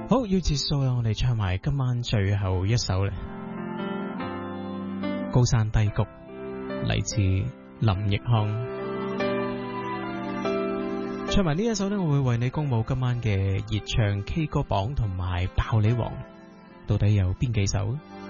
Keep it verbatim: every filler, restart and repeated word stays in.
好，要結束啦，我哋唱埋今晚最後一首咧，《高山低谷》，嚟自林奕匡。唱埋呢一首咧，我會為你公布今晚嘅熱唱 K 歌榜同埋爆你王，到底有邊幾首？